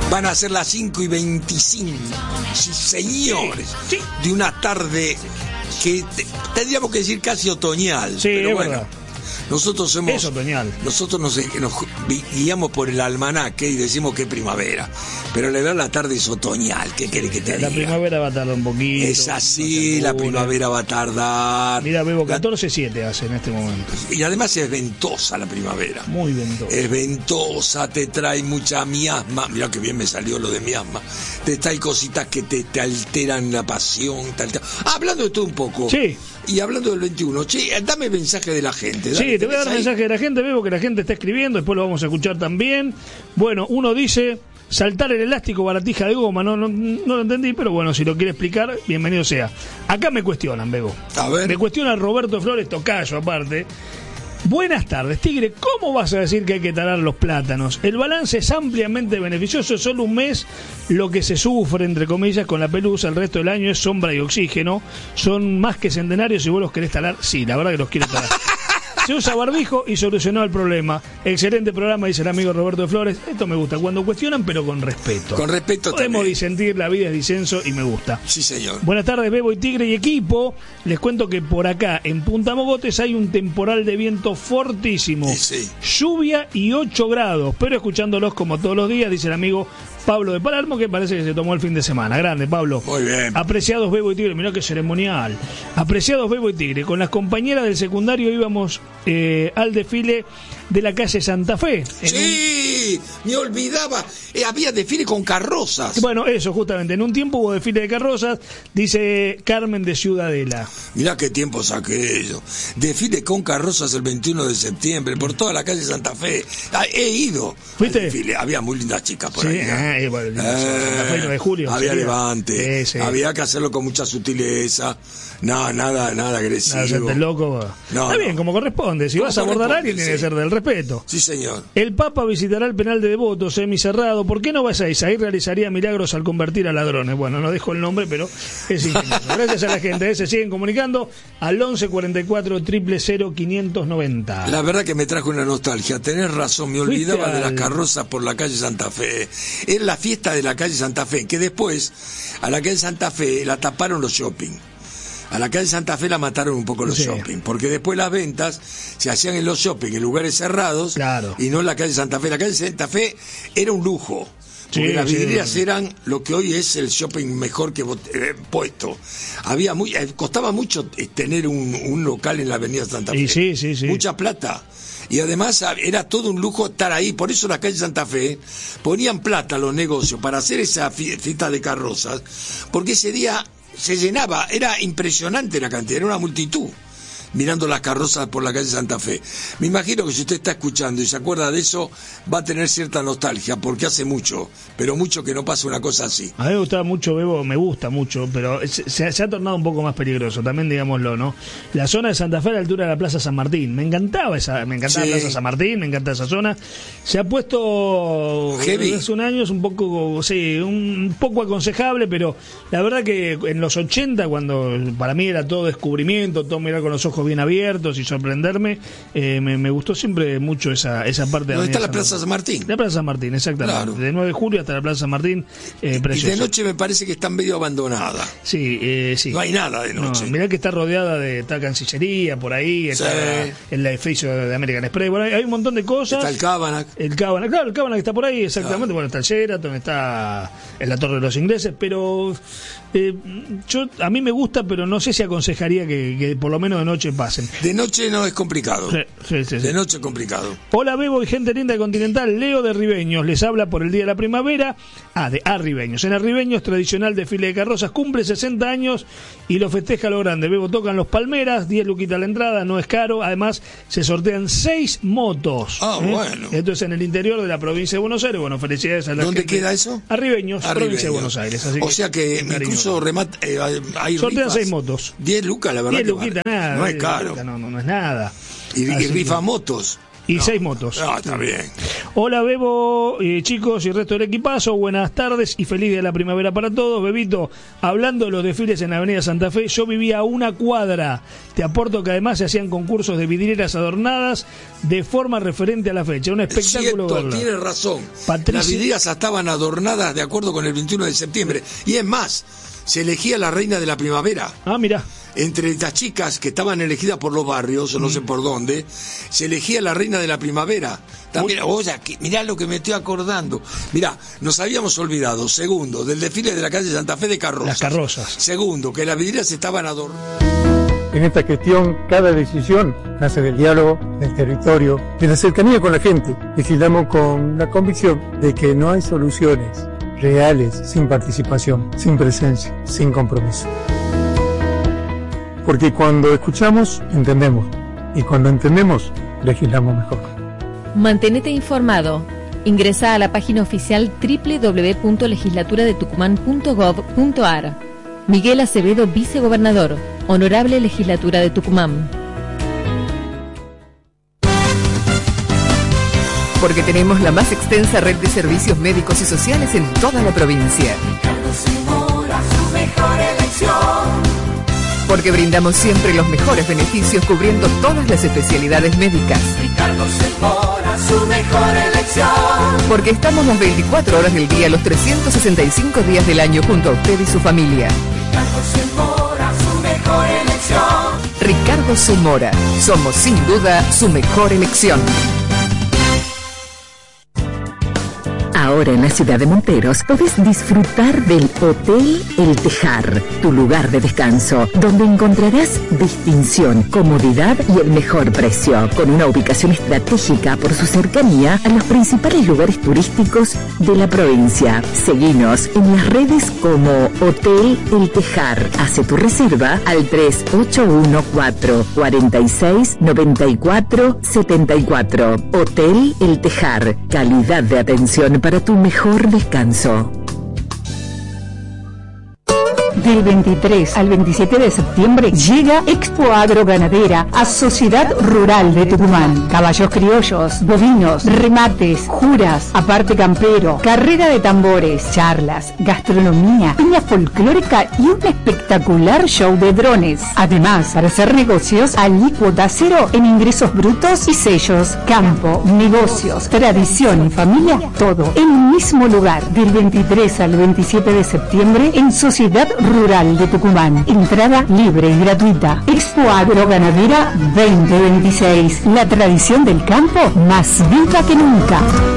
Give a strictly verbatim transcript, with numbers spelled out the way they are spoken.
Van a ser las cinco y veinticinco, sí, señores, sí, sí, de una tarde que te, tendríamos que decir casi otoñal. Sí, pero es bueno. verdad. Nosotros somos, es otoñal. Nosotros nos, nos guiamos por el almanaque y decimos que es primavera, pero la verdad la tarde es otoñal. ¿Qué quiere que te la diga? La primavera va a tardar un poquito. Es así, la primavera va a tardar. Mira, Bebo, catorce siete hace en este momento. Y además es ventosa la primavera. Muy ventosa. Es ventosa, te trae mucha miasma. Mirá que bien me salió lo de miasma. Te trae cositas que te, te alteran la pasión. Te alteran. Ah, hablando de todo un poco. Sí. Y hablando del veintiuno, che, dame mensaje de la gente. Dale, sí, te voy a dar ahí mensaje de la gente, veo que la gente está escribiendo, después lo vamos a escuchar también. Bueno, uno dice, saltar el elástico, baratija de goma, no, no, no lo entendí, pero bueno, si lo quiere explicar, bienvenido sea. Acá me cuestionan, Bebo. A ver. Me cuestiona Roberto Flores Tocayo, aparte. Buenas tardes, Tigre. ¿Cómo vas a decir que hay que talar los plátanos? El balance es ampliamente beneficioso. Es solo un mes lo que se sufre, entre comillas, con la pelusa. El resto del año es sombra y oxígeno. Son más que centenarios. Si vos los querés talar, sí, la verdad que los quiero talar. Se usa barbijo y solucionó el problema. Excelente programa, dice el amigo Roberto de Flores. Esto me gusta, cuando cuestionan, pero con respeto. Con respeto Podemos también. disentir, la vida es disenso y me gusta. Sí, señor. Buenas tardes, Bebo y Tigre y equipo. Les cuento que por acá, en Punta Mogotes, hay un temporal de viento fortísimo. Sí, sí. Lluvia y ocho grados. Pero escuchándolos como todos los días, dice el amigo Pablo de Palermo, que parece que se tomó el fin de semana. Grande, Pablo. Muy bien. Apreciados Bebo y Tigre, mirá qué ceremonial. Apreciados Bebo y Tigre, con las compañeras del secundario íbamos eh, al desfile de la calle Santa Fe. Sí, un... me olvidaba. Eh, había desfile con carrozas. Bueno, eso, justamente. En un tiempo hubo desfile de carrozas, dice Carmen de Ciudadela. Mirá qué tiempos aquello. Desfile con carrozas el veintiuno de septiembre por toda la calle Santa Fe. Ah, he ido. ¿Fuiste? Al desfile. Había muy lindas chicas por sí, ahí. Ah, eh, bueno, eh, Santa Fe, nueve de julio. Había sería. levante. Sí, sí. Había que hacerlo con mucha sutileza. No, nada, nada agresivo. Nada, hacerte loco. No, Está no. bien, como corresponde. Si vas a abordar a alguien, sí, tiene que ser del respeto. Sí, señor. El Papa visitará el penal de Devoto, semicerrado. ¿Por qué no vas a ir? Ahí realizaría milagros al convertir a ladrones. Bueno, no dejo el nombre, pero es ingenioso. Gracias a la gente. ¿eh? Se siguen comunicando al once cuarenta y cuatro, cero cero cero, quinientos noventa. La verdad que me trajo una nostalgia. Tenés razón, me olvidaba al... de las carrozas por la calle Santa Fe. Era la fiesta de la calle Santa Fe, que después a la calle Santa Fe la taparon los shopping. A la calle Santa Fe la mataron un poco los sí. shopping, porque después las ventas se hacían en los shopping, en lugares cerrados, claro. y no en la calle Santa Fe. La calle Santa Fe era un lujo, porque sí, las vidrieras sí. eran lo que hoy es el shopping mejor que eh, puesto. Había muy, eh, costaba mucho eh, tener un, un local en la avenida Santa Fe. Sí, sí, sí. Mucha plata. Y además era todo un lujo estar ahí. Por eso la calle Santa Fe ponían plata los negocios para hacer esa fiesta de carrozas, porque ese día se llenaba, era impresionante la cantidad, era una multitud mirando las carrozas por la calle Santa Fe. Me imagino que si usted está escuchando y se acuerda de eso, va a tener cierta nostalgia, porque hace mucho, pero mucho que no pasa una cosa así. A mí me gustaba mucho, Bebo, me gusta mucho, pero se, se, se ha tornado un poco más peligroso, también digámoslo, ¿no? La zona de Santa Fe a la altura de la Plaza San Martín, me encantaba esa, me encantaba sí. la Plaza San Martín, me encanta esa zona. Se ha puesto heavy. Hace un año es un poco, sí, un poco aconsejable, pero la verdad que en los ochenta, cuando para mí era todo descubrimiento, todo mirar con los ojos bien abiertos y sorprenderme, eh, me, me gustó siempre mucho esa, esa parte de ¿Dónde está la San Plaza San Martín? La Plaza San Martín, exactamente. Claro. De nueve de julio hasta la Plaza San Martín, eh, precioso. Y de noche me parece que está medio abandonada. Sí, eh, sí. No hay nada de noche. No, mirá que está rodeada de está Cancillería, por ahí, está sí. el edificio de American Express, bueno, hay, hay un montón de cosas. Está el Cabanac. El Cabanac, claro, el Cabanac está por ahí, exactamente. Claro. Bueno, está el Sheraton, está en la Torre de los Ingleses, pero eh, yo a mí me gusta, pero no sé si aconsejaría que, que por lo menos de noche pasen. De noche no es complicado. Sí, sí, sí, de sí. noche es complicado. Hola Bebo y gente linda de Continental, Leo de Ribeños, les habla por el Día de la Primavera. Ah, de Arribeños. En Arribeños, tradicional desfile de carrozas, cumple sesenta años y lo festeja a lo grande. Bebo, tocan los Palmeras, diez luquitas la entrada, no es caro. Además, se sortean seis motos. Ah, ¿eh? bueno. Esto es en el interior de la provincia de Buenos Aires. Bueno, felicidades a la ¿Dónde gente. queda eso? Arribeños, Arribeños. provincia de Buenos Aires. Así o que, sea que incluso remata, eh, hay sortean rifas. seis motos. diez lucas, la verdad. diez luquitas, vale. nada. No es caro. No, no, no es nada. Y, y rifa que... motos. y no, seis motos. No, está bien. Hola Bebo, eh, chicos y resto del equipazo, buenas tardes y feliz día de la primavera para todos. Bebito, hablando de los desfiles en la Avenida Santa Fe, yo vivía a una cuadra. Te aporto que además se hacían concursos de vidrieras adornadas de forma referente a la fecha. Un espectáculo. Cierto, tiene razón. Patricia... Las vidrieras estaban adornadas de acuerdo con el veintiuno de septiembre. Y es más, se elegía la reina de la primavera. Ah, mira. Entre estas chicas que estaban elegidas por los barrios, o no sé por dónde, se elegía la reina de la primavera. También, oye, mirá lo que me estoy acordando. Mirá, nos habíamos olvidado, segundo, del desfile de la calle Santa Fe de carrozas. Las carrozas. Segundo, que las vidrieras estaban adornadas. En esta cuestión, cada decisión nace del diálogo, del territorio, de la cercanía con la gente. Legislamos con la convicción de que no hay soluciones reales sin participación, sin presencia, sin compromiso. Porque cuando escuchamos, entendemos. Y cuando entendemos, legislamos mejor. Mantenete informado. Ingresa a la página oficial doble u doble u doble u punto legislatura de tucumán punto gov punto ar. Miguel Acevedo, vicegobernador. Honorable Legislatura de Tucumán. Porque tenemos la más extensa red de servicios médicos y sociales en toda la provincia. Ricardo Zamora, su mejor elección. Porque brindamos siempre los mejores beneficios cubriendo todas las especialidades médicas. Ricardo Zamora, su mejor elección. Porque estamos las veinticuatro horas del día, los trescientos sesenta y cinco días del año junto a usted y su familia. Ricardo Zamora, su mejor elección. Ricardo Zamora, somos sin duda su mejor elección. Ahora en la ciudad de Monteros podés disfrutar del Hotel El Tejar, tu lugar de descanso, donde encontrarás distinción, comodidad y el mejor precio, con una ubicación estratégica por su cercanía a los principales lugares turísticos de la provincia. Seguinos en las redes como Hotel El Tejar. Hace tu reserva al tres ocho uno cuatro, cuatro seis, nueve cuatro siete cuatro. Hotel El Tejar, calidad de atención para tu mejor descanso. Del veintitrés al veintisiete de septiembre llega Expo Agroganadera a Sociedad Rural de Tucumán. Caballos criollos, bovinos, remates, juras, aparte campero, carrera de tambores, charlas, gastronomía, piña folclórica y un espectacular show de drones. Además, para hacer negocios, alícuota cero en ingresos brutos y sellos. Campo, negocios, tradición y familia, todo en un mismo lugar. Del veintitrés al veintisiete de septiembre en Sociedad Rural de Tucumán. Entrada libre y gratuita. Expo Agroganadera veinte veintiséis. La tradición del campo más viva que nunca.